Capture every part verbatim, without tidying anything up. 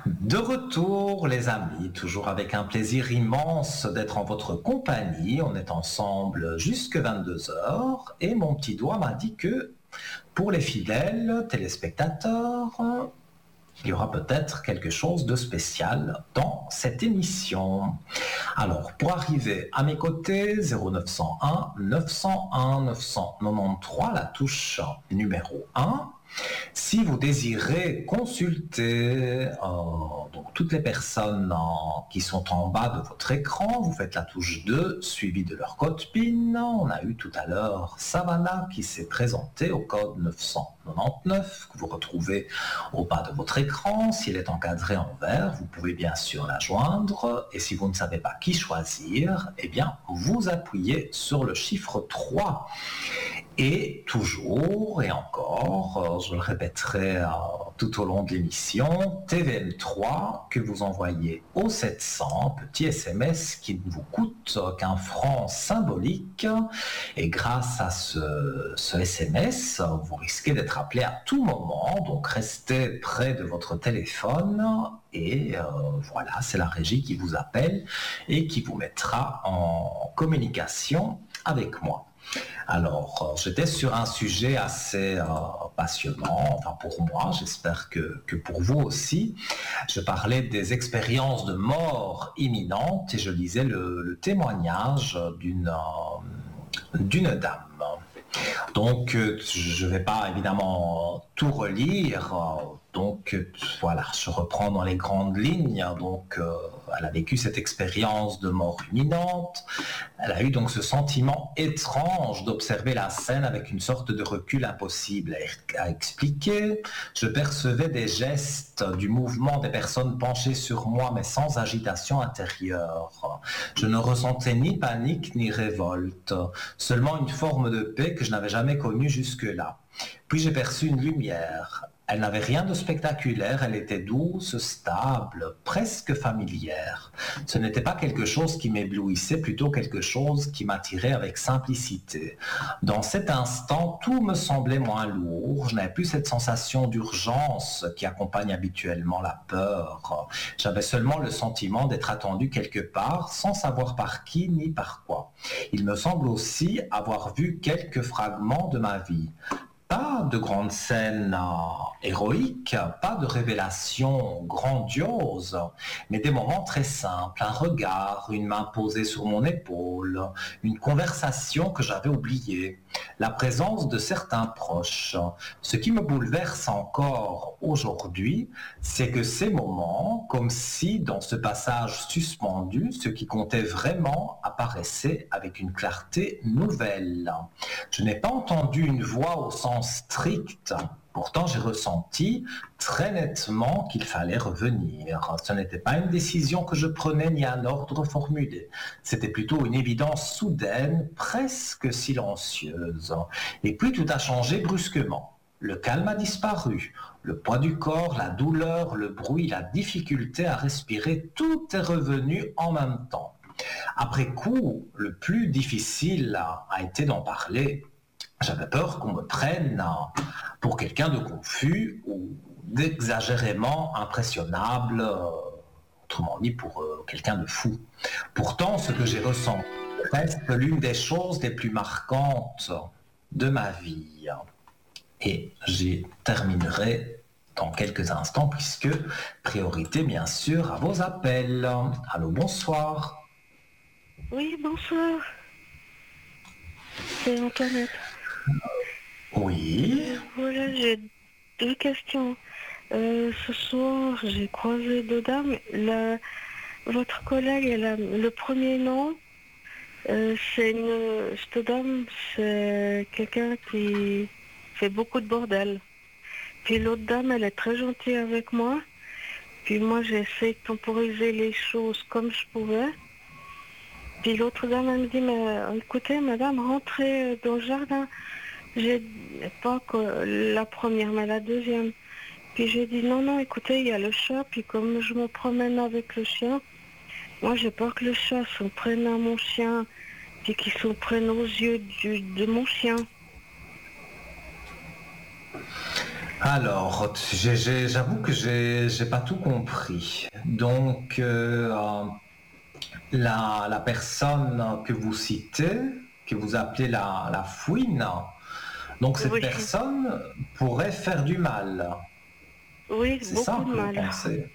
De retour, les amis, toujours avec un plaisir immense d'être en votre compagnie. On est ensemble jusque vingt-deux heures et mon petit doigt m'a dit que pour les fidèles téléspectateurs, il y aura peut-être quelque chose de spécial dans cette émission. Alors, pour arriver à mes côtés, zéro neuf cent un neuf cent un neuf cent quatre-vingt-treize, la touche numéro un. Si vous désirez consulter euh, donc toutes les personnes euh, qui sont en bas de votre écran, vous faites la touche deux suivie de leur code PIN. On a eu tout à l'heure Savannah qui s'est présentée au code neuf cent quatre-vingt-dix-neuf que vous retrouvez au bas de votre écran. S'il est encadré en vert, vous pouvez bien sûr la joindre. Et si vous ne savez pas qui choisir, eh bien vous appuyez sur le chiffre trois. Et toujours et encore, je le répéterai euh, tout au long de l'émission, T V M trois que vous envoyez au sept cents, petit S M S qui ne vous coûte qu'un franc symbolique. Et grâce à ce, ce S M S, vous risquez d'être appelé à tout moment, donc restez près de votre téléphone. Et euh, voilà, c'est la régie qui vous appelle et qui vous mettra en communication avec moi. Alors, j'étais sur un sujet assez euh, passionnant, enfin pour moi, j'espère que, que pour vous aussi. Je parlais des expériences de mort imminente et je lisais le, le témoignage d'une, euh, d'une dame. Donc, euh, je ne vais pas évidemment tout relire. Donc, voilà, je reprends dans les grandes lignes. Donc, euh, elle a vécu cette expérience de mort imminente. Elle a eu donc ce sentiment étrange d'observer la scène avec une sorte de recul impossible à expliquer. Je percevais des gestes, du mouvement des personnes penchées sur moi, mais sans agitation intérieure. Je ne ressentais ni panique ni révolte, seulement une forme de paix que je n'avais jamais connue jusque-là. Puis j'ai perçu une lumière. Elle n'avait rien de spectaculaire, elle était douce, stable, presque familière. Ce n'était pas quelque chose qui m'éblouissait, plutôt quelque chose qui m'attirait avec simplicité. Dans cet instant, tout me semblait moins lourd, je n'avais plus cette sensation d'urgence qui accompagne habituellement la peur. J'avais seulement le sentiment d'être attendu quelque part, sans savoir par qui ni par quoi. Il me semble aussi avoir vu quelques fragments de ma vie. Pas de grandes scènes euh, héroïques, pas de révélations grandioses, mais des moments très simples, un regard, une main posée sur mon épaule, une conversation que j'avais oubliée, la présence de certains proches. Ce qui me bouleverse encore aujourd'hui, c'est que ces moments, comme si dans ce passage suspendu, ce qui comptait vraiment apparaissait avec une clarté nouvelle. Je n'ai pas entendu une voix au sens strict. Pourtant, j'ai ressenti très nettement qu'il fallait revenir. Ce n'était pas une décision que je prenais ni un ordre formulé. C'était plutôt une évidence soudaine, presque silencieuse. Et puis tout a changé brusquement. Le calme a disparu. Le poids du corps, la douleur, le bruit, la difficulté à respirer, tout est revenu en même temps. Après coup, le plus difficile a été d'en parler. J'avais peur qu'on me prenne pour quelqu'un de confus ou d'exagérément impressionnable, autrement dit pour quelqu'un de fou. Pourtant, ce que j'ai ressenti reste l'une des choses les plus marquantes de ma vie. Et j'y terminerai dans quelques instants, puisque priorité bien sûr à vos appels. Allô, bonsoir. Oui, bonsoir. C'est Antoinette. Oui. Euh, voilà, j'ai deux questions. Euh, ce soir, j'ai croisé deux dames. La, votre collègue, elle a le premier nom. Euh, c'est une, cette dame, c'est quelqu'un qui fait beaucoup de bordel. Puis l'autre dame, elle est très gentille avec moi. Puis moi, j'ai essayé de temporiser les choses comme je pouvais. Puis l'autre dame, elle me dit, mais écoutez, madame, rentrez dans le jardin. J'ai pas que la première, mais la deuxième. Puis j'ai dit, non, non, écoutez, il y a le chat. Puis comme je me promène avec le chien, moi, j'ai peur que le chat s'en prenne à mon chien. Puis qu'il s'en prenne aux yeux du, de mon chien. Alors, j'ai- j'ai- j'avoue que j'ai j'ai pas tout compris. Donc, euh, euh, la, la personne que vous citez, que vous appelez la, la fouine, donc cette Oui, personne pourrait faire du mal. oui, C'est beaucoup ça de que vous mal. pensez.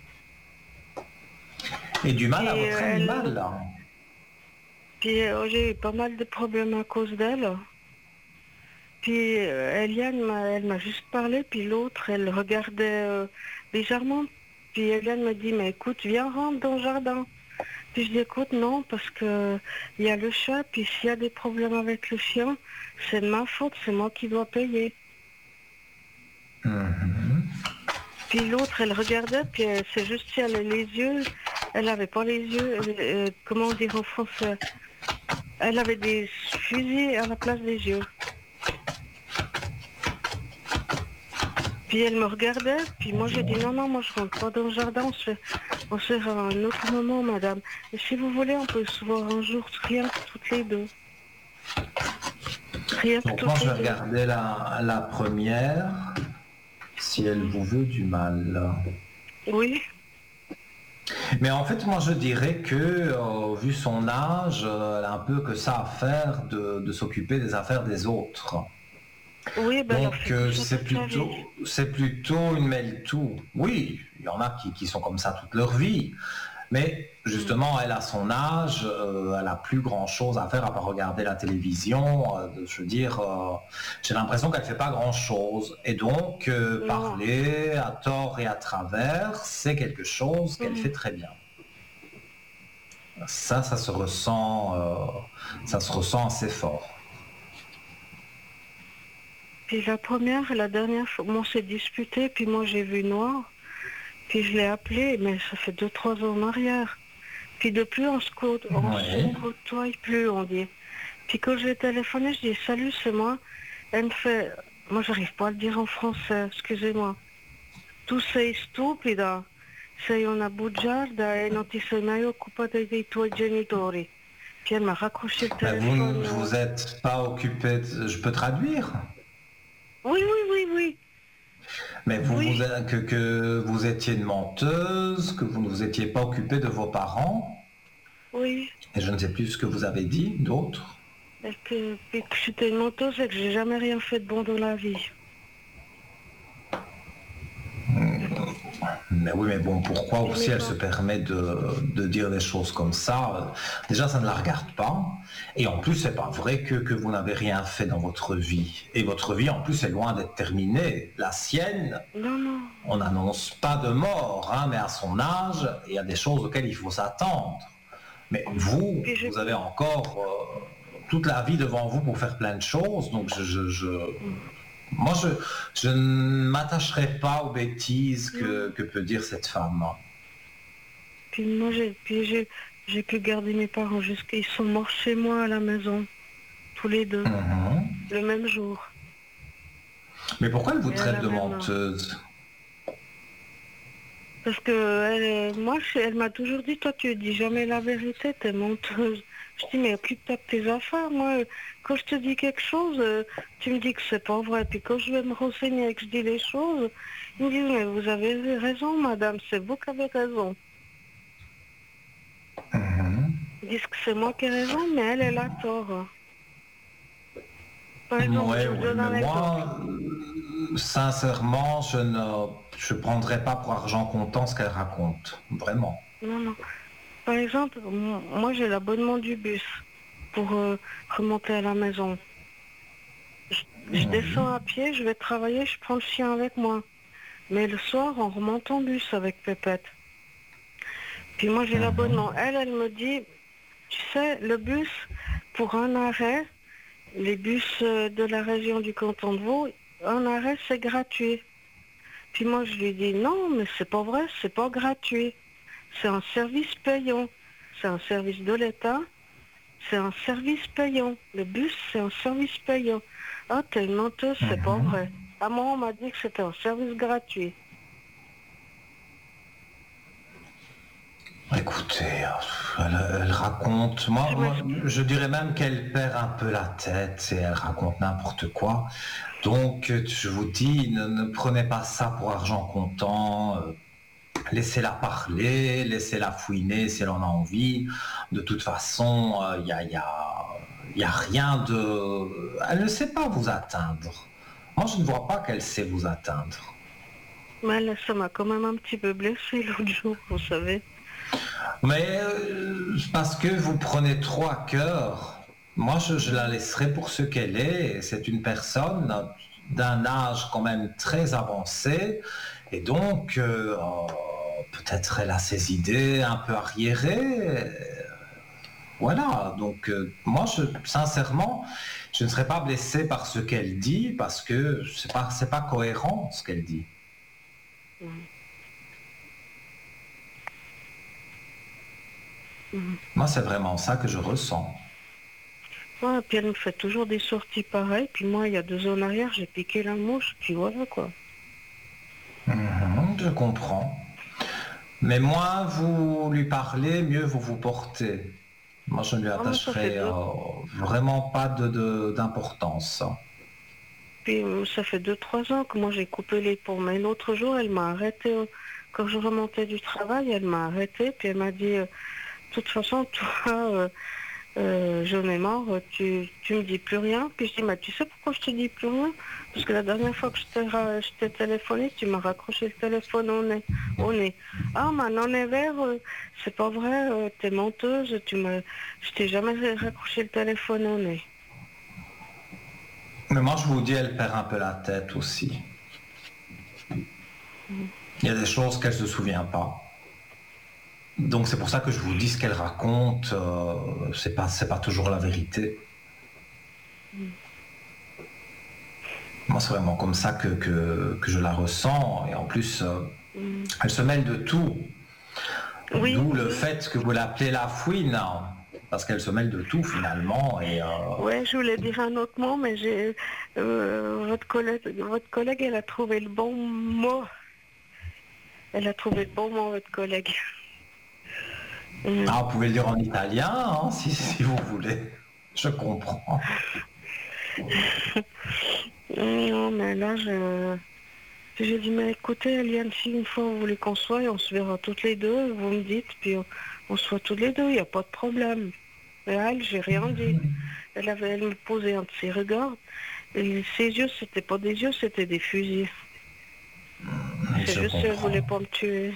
Et du mal à Puis, votre euh, elle, animal. puis euh, j'ai eu pas mal de problèmes à cause d'elle. Puis euh, Eliane, m'a- elle m'a juste parlé, puis l'autre, elle regardait euh, légèrement. Puis Eliane m'a dit, mais écoute, viens, rentre dans le jardin. Puis je dis, écoute, non, parce que il y a le chat, puis s'il y a des problèmes avec le chien, c'est de ma faute, c'est moi qui dois payer. Mhm. Puis l'autre, elle regardait, puis euh, c'est juste si elle a les yeux, elle avait pas les yeux, euh, euh, comment dire en français, elle avait des fusils à la place des yeux. Puis elle me regardait, puis moi j'ai dit non, non, moi je rentre pas dans le jardin, on se, on se verra à un autre moment, madame. Et si vous voulez, on peut se voir un jour, rien que toutes les deux. Rien que Donc moi toutes je les vais deux. regarder la, la première, si elle Mhm. vous veut du mal. Oui, Mais en fait, moi, je dirais que, euh, vu son âge, euh, elle a un peu que ça à faire de, de s'occuper des affaires des autres. oui, ben elle a Donc, fait que euh, ça c'est toute sa vie. plutôt, c'est plutôt une mêle-tout. Oui, il y en a qui, qui sont comme ça toute leur vie. Mais Mhm. justement, elle a son âge, euh, elle a plus grand-chose à faire à part regarder la télévision. Euh, je veux dire, euh, j'ai l'impression qu'elle fait pas grand-chose. Et donc, euh, Non. parler à tort et à travers, c'est quelque chose qu'elle Mhm. fait très bien. Ça, ça se ressent, euh, ça se ressent assez fort. Puis la première, la dernière fois, on s'est disputé, puis moi j'ai vu noir, puis je l'ai appelé, mais ça fait deux, trois ans en arrière. Puis depuis, on se, côte- on se Oui. côtoie plus, on dit. Puis quand j'ai téléphoné, je dis salut, c'est moi. Elle me fait, moi j'arrive pas à le dire en français, excusez-moi. Tu sei stupida, sei una bugiarda e non ti sei mai occupata dei tuoi genitori. Puis elle m'a raccroché le Mais vous ne téléphone. euh. vous êtes pas occupé de... Je peux traduire. Oui, oui, oui, oui, Mais vous, oui, vous que, que vous étiez une menteuse, que vous ne vous étiez pas occupé de vos parents. oui. Et je ne sais plus ce que vous avez dit d'autre. Et que, puis que j'étais une menteuse et que j'ai jamais rien fait de bon dans la vie. Mais oui, mais bon, pourquoi Puis aussi mes elle se parents. permet de, de dire des choses comme ça? Déjà, ça ne la regarde pas. Et en plus, c'est pas vrai que, que vous n'avez rien fait dans votre vie. Et votre vie, en plus, est loin d'être terminée. La sienne, Non, non. on n'annonce pas de mort, hein, mais à son âge, il y a des choses auxquelles il faut s'attendre. Mais vous, Puis j'ai... vous avez encore euh, toute la vie devant vous pour faire plein de choses. Donc, je, je, je- moi, je, je ne m'attacherai pas aux bêtises que, Non. que peut dire cette femme. Puis moi, j'ai, puis j'ai, j'ai pu garder mes parents jusqu'à... Ils sont morts chez moi à la maison, tous les deux, Mhm. le même jour. Mais pourquoi elle vous Et à traite la de même heure. menteuse? Parce que elle, moi, je- elle m'a toujours dit, toi, tu dis jamais la vérité, t'es menteuse. Je dis, mais occupe-toi de tes affaires. Moi, quand je te dis quelque chose, euh, tu me dis que c'est pas vrai. Puis quand je vais me renseigner et que je dis les choses, ils me disent, mais vous avez raison, madame, c'est vous qui avez raison. Mhm. Ils disent que c'est moi qui ai raison, mais elle, elle a tort. Par exemple, Ouais, je vous ouais, donne mais un exemple. moi, euh, sincèrement, je ne je prendrai pas pour argent comptant ce qu'elle raconte. Vraiment. Non, non. Par exemple, m- moi, j'ai l'abonnement du bus pour euh, remonter à la maison. Je, je Oui. descends à pied, je vais travailler, je prends le chien avec moi. Mais le soir, on remonte en bus avec Pépette. Puis moi, j'ai Mhm. l'abonnement. Elle, elle me dit, tu sais, le bus, pour un arrêt, les bus euh, de la région du canton de Vaud, un arrêt, c'est gratuit. Puis moi, je lui dis, non, mais c'est pas vrai, c'est pas gratuit. C'est un service payant. C'est un service de l'État. C'est un service payant. Le bus, c'est un service payant. Ah, t'es une menteuse, c'est pas Mhm. vrai. À moi, on m'a dit que c'était un service gratuit. Écoutez, euh, elle, elle raconte. Moi, Je moi, m'excuse. je dirais même qu'elle perd un peu la tête et elle raconte n'importe quoi. Donc, je vous dis, ne, ne prenez pas ça pour argent comptant. euh, Laissez-la parler, laissez-la fouiner si elle en a envie. De toute façon, il n'y a, y a, y a rien de... Elle ne sait pas vous atteindre. Moi, je ne vois pas qu'elle sait vous atteindre. Mais là, ça m'a quand même un petit peu blessé l'autre jour, vous savez. Mais euh, parce que vous prenez trop à cœur. Moi, je, je la laisserai pour ce qu'elle est. C'est une personne d'un âge quand même très avancé. Et donc, euh, oh, peut-être elle a ses idées un peu arriérées. Voilà. Donc, euh, moi, je, sincèrement, je ne serais pas blessé par ce qu'elle dit parce que c'est pas, c'est pas cohérent ce qu'elle dit. Mmh. Mmh. Moi, c'est vraiment ça que je ressens. Ouais, puis elle me fait toujours des sorties pareilles. Puis moi, il y a deux ans en arrière, j'ai piqué la mouche. Puis voilà, quoi. Mmh, je comprends. Mais moins vous lui parlez, mieux vous vous portez. Moi, je ne lui Ah, mais ça fait attacherai deux. euh, vraiment pas de, de- d'importance. Puis euh, ça fait deux, trois ans que moi j'ai coupé les ponts. Mais l'autre jour, elle m'a arrêté. euh, Quand je remontais du travail, elle m'a arrêté. Puis elle m'a dit, euh, de toute façon, toi, euh, euh, j'en ai marre, tu, tu me dis plus rien. Puis je dis, mais tu sais pourquoi je te dis plus rien? Parce que la dernière fois que je t'ai, ra- je t'ai téléphoné, tu m'as raccroché le téléphone au nez. Au nez. Ah, maintenant, Nevers, euh, c'est pas vrai, euh, t'es menteuse, tu m'as, je t'ai jamais raccroché le téléphone au nez. Mais moi, je vous dis, elle perd un peu la tête aussi. Il y a des choses qu'elle ne se souvient pas. Donc c'est pour ça que je vous dis ce qu'elle raconte, euh, c'est pas, c'est pas toujours la vérité. Moi, c'est vraiment comme ça que, que, que je la ressens. Et en plus, euh, Mm. elle se mêle de tout. Oui. D'où le fait que vous l'appelez la fouine, hein, parce qu'elle se mêle de tout finalement. Et, euh, Ouais, je voulais dire un autre mot, mais j'ai euh, votre collègue, votre collègue, elle a trouvé le bon mot. Elle a trouvé le bon mot, votre collègue. Mm. Ah, vous pouvez le dire en italien, hein, si, si vous voulez. Je comprends. Non, mais là, je... j'ai dit, mais écoutez, Eliane, si une fois vous voulez qu'on soit, on se verra toutes les deux, vous me dites, puis on, on se voit toutes les deux, il n'y a pas de problème. Et à elle, j'ai rien dit. Elle avait, elle me posait un de ses regards, et ses yeux, c'était pas des yeux, c'était des fusils. Et C'est je juste qu'elle comprends. voulait pas me tuer.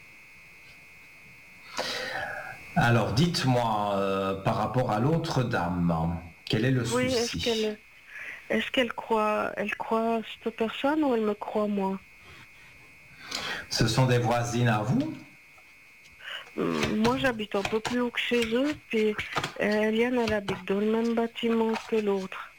Alors, dites-moi, euh, par rapport à l'autre dame, quel est le Oui, est-ce souci? qu'elle est-ce qu'elle croit elle croit cette personne ou elle me croit moi? Ce sont des voisines à vous? Hum, Moi j'habite un peu plus haut que chez eux, puis euh, Eliane elle habite dans le même bâtiment que l'autre.